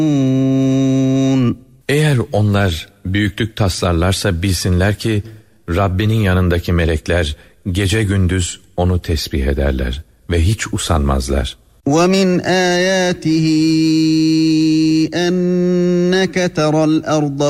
Eğer onlar büyüklük taslarlarsa bilsinler ki Rabbinin yanındaki melekler gece gündüz onu tesbih ederler ve hiç usanmazlar. وَمِنْ آيَاتِهِ أَنَّكَ تَرَى الْأَرْضَ